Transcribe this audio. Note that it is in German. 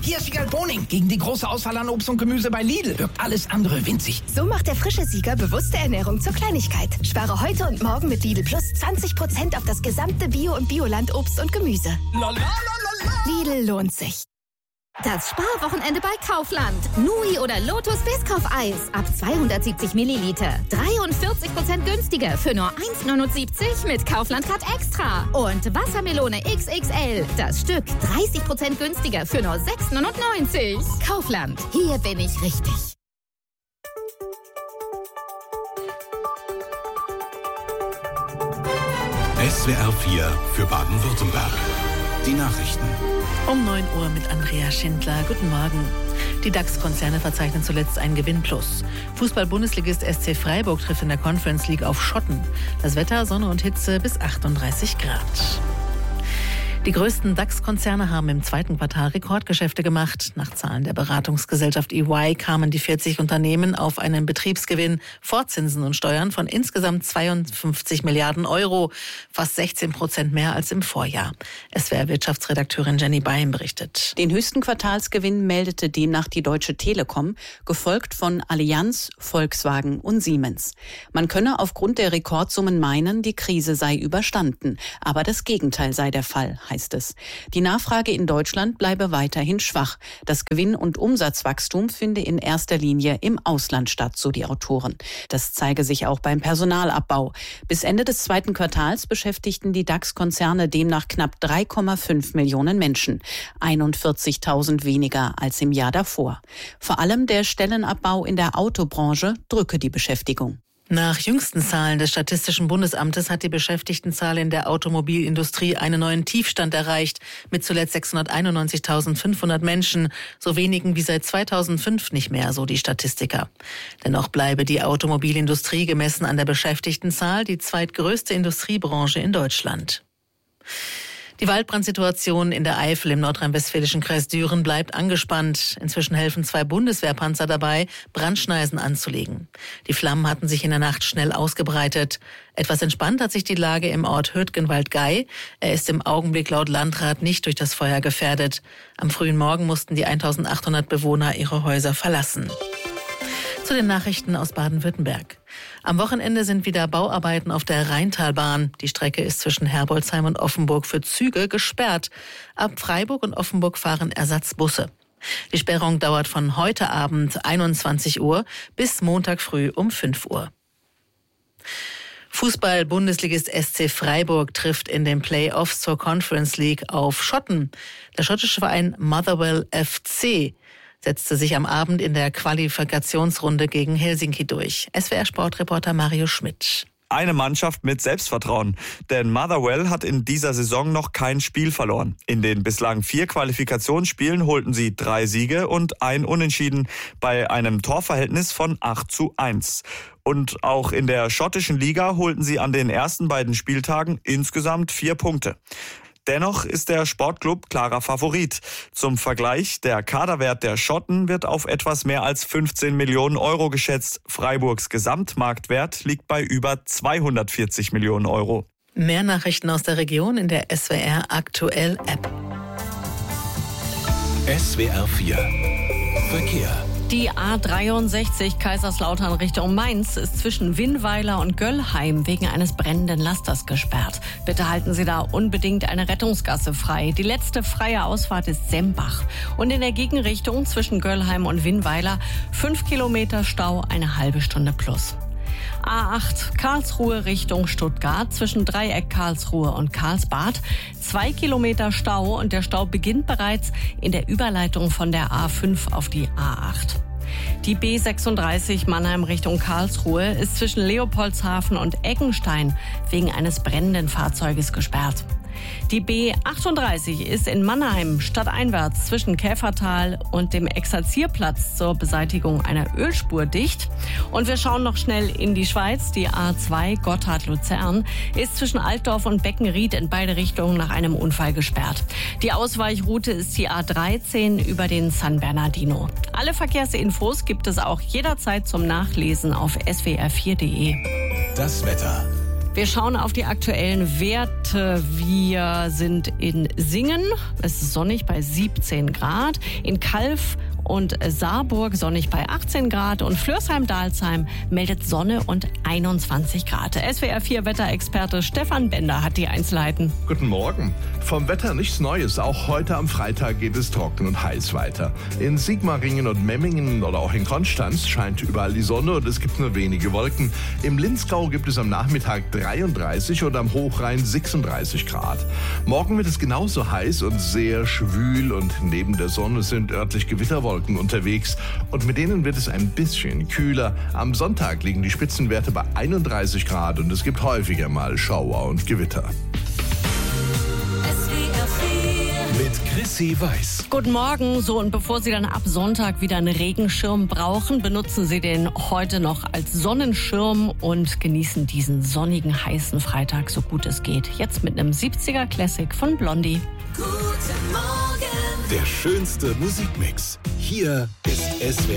Hier ist Sieger Boning. Gegen die große Auswahl an Obst und Gemüse bei Lidl wirkt alles andere winzig. So macht der frische Sieger bewusste Ernährung zur Kleinigkeit. Spare heute und morgen mit Lidl Plus 20% auf das gesamte Bio- und Bioland-Obst und Gemüse. Lidl lohnt sich. Das Sparwochenende bei Kaufland. Nui oder Lotus Biscoff-Eis ab 270 Milliliter. 43% günstiger für nur 1,79 mit Kaufland Card Extra. Und Wassermelone XXL. Das Stück 30% günstiger für nur 6,99. Kaufland. Hier bin ich richtig. SWR 4 für Baden-Württemberg. Die Nachrichten. Um 9 Uhr mit Andrea Schindler. Guten Morgen. Die DAX-Konzerne verzeichnen zuletzt einen Gewinnplus. Fußball-Bundesligist SC Freiburg trifft in der Conference League auf Schotten. Das Wetter, Sonne und Hitze bis 38 Grad. Die größten DAX-Konzerne haben im zweiten Quartal Rekordgeschäfte gemacht. Nach Zahlen der Beratungsgesellschaft EY kamen die 40 Unternehmen auf einen Betriebsgewinn vor Zinsen und Steuern von insgesamt 52 Milliarden Euro, fast 16% mehr als im Vorjahr. SWR-Wirtschaftsredakteurin Jenny Beim berichtet. Den höchsten Quartalsgewinn meldete demnach die Deutsche Telekom, gefolgt von Allianz, Volkswagen und Siemens. Man könne aufgrund der Rekordsummen meinen, die Krise sei überstanden, aber das Gegenteil sei der Fall, heißt es. Die Nachfrage in Deutschland bleibe weiterhin schwach. Das Gewinn- und Umsatzwachstum finde in erster Linie im Ausland statt, so die Autoren. Das zeige sich auch beim Personalabbau. Bis Ende des zweiten Quartals beschäftigten die DAX-Konzerne demnach knapp 3,5 Millionen Menschen. 41.000 weniger als im Jahr davor. Vor allem der Stellenabbau in der Autobranche drücke die Beschäftigung. Nach jüngsten Zahlen des Statistischen Bundesamtes hat die Beschäftigtenzahl in der Automobilindustrie einen neuen Tiefstand erreicht, mit zuletzt 691.500 Menschen, so wenigen wie seit 2005 nicht mehr, so die Statistiker. Dennoch bleibe die Automobilindustrie gemessen an der Beschäftigtenzahl die zweitgrößte Industriebranche in Deutschland. Die Waldbrandsituation in der Eifel im nordrhein-westfälischen Kreis Düren bleibt angespannt. Inzwischen helfen 2 Bundeswehrpanzer dabei, Brandschneisen anzulegen. Die Flammen hatten sich in der Nacht schnell ausgebreitet. Etwas entspannt hat sich die Lage im Ort Hürtgenwald-Gei. Er ist im Augenblick laut Landrat nicht durch das Feuer gefährdet. Am frühen Morgen mussten die 1800 Bewohner ihre Häuser verlassen. Zu den Nachrichten aus Baden-Württemberg. Am Wochenende sind wieder Bauarbeiten auf der Rheintalbahn. Die Strecke ist zwischen Herbolzheim und Offenburg für Züge gesperrt. Ab Freiburg und Offenburg fahren Ersatzbusse. Die Sperrung dauert von heute Abend 21 Uhr bis Montag früh um 5 Uhr. Fußball-Bundesligist SC Freiburg trifft in den Play-Offs zur Conference League auf Schotten. Der schottische Verein Motherwell FC setzte sich am Abend in der Qualifikationsrunde gegen Helsinki durch. SWR-Sportreporter Mario Schmidt. Eine Mannschaft mit Selbstvertrauen, denn Motherwell hat in dieser Saison noch kein Spiel verloren. In den bislang 4 Qualifikationsspielen holten sie 3 Siege und 1 Unentschieden bei einem Torverhältnis von 8:1. Und auch in der schottischen Liga holten sie an den ersten beiden Spieltagen insgesamt 4 Punkte. Dennoch ist der Sportclub klarer Favorit. Zum Vergleich, der Kaderwert der Schotten wird auf etwas mehr als 15 Millionen Euro geschätzt. Freiburgs Gesamtmarktwert liegt bei über 240 Millionen Euro. Mehr Nachrichten aus der Region in der SWR Aktuell App. SWR 4 Verkehr. Die A63 Kaiserslautern Richtung Mainz ist zwischen Winnweiler und Göllheim wegen eines brennenden Lasters gesperrt. Bitte halten Sie da unbedingt eine Rettungsgasse frei. Die letzte freie Ausfahrt ist Sembach. Und in der Gegenrichtung zwischen Göllheim und Winnweiler 5 Kilometer Stau, eine halbe Stunde plus. A8 Karlsruhe Richtung Stuttgart zwischen Dreieck Karlsruhe und Karlsbad. 2 Kilometer Stau und der Stau beginnt bereits in der Überleitung von der A5 auf die A8. Die B36 Mannheim Richtung Karlsruhe ist zwischen Leopoldshafen und Eckenstein wegen eines brennenden Fahrzeuges gesperrt. Die B38 ist in Mannheim stadteinwärts zwischen Käfertal und dem Exerzierplatz zur Beseitigung einer Ölspur dicht. Und wir schauen noch schnell in die Schweiz. Die A2 Gotthard-Luzern ist zwischen Altdorf und Beckenried in beide Richtungen nach einem Unfall gesperrt. Die Ausweichroute ist die A13 über den San Bernardino. Alle Verkehrsinfos gibt es auch jederzeit zum Nachlesen auf swr4.de. Das Wetter. Wir schauen auf die aktuellen Werte. Wir sind in Singen, es ist sonnig bei 17 Grad, in Calw und Saarburg sonnig bei 18 Grad und Flörsheim-Dalsheim meldet Sonne und 21 Grad. SWR 4 Wetterexperte Stefan Bender hat die Einzelheiten. Guten Morgen. Vom Wetter nichts Neues. Auch heute am Freitag geht es trocken und heiß weiter. In Sigmaringen und Memmingen oder auch in Konstanz scheint überall die Sonne und es gibt nur wenige Wolken. Im Linzgau gibt es am Nachmittag 33 und am Hochrhein 36 Grad. Morgen wird es genauso heiß und sehr schwül und neben der Sonne sind örtlich Gewitterwolken unterwegs und mit denen wird es ein bisschen kühler. Am Sonntag liegen die Spitzenwerte bei 31 Grad und es gibt häufiger mal Schauer und Gewitter. Mit Chrissy Weiß. Guten Morgen. So, und bevor Sie dann ab Sonntag wieder einen Regenschirm brauchen, benutzen Sie den heute noch als Sonnenschirm und genießen diesen sonnigen, heißen Freitag so gut es geht. Jetzt mit einem 70er Classic von Blondie. Der schönste Musikmix. Hier ist SWR.